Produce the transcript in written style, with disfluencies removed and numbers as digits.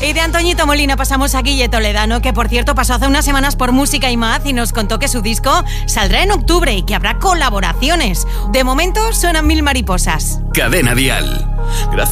Y de Antoñito Molina pasamos a Guille Toledano, que por cierto pasó hace unas semanas por Música y Más y nos contó que su disco saldrá en octubre y que habrá colaboraciones. De momento suenan 1000 mariposas. Cadena Dial. Gracias.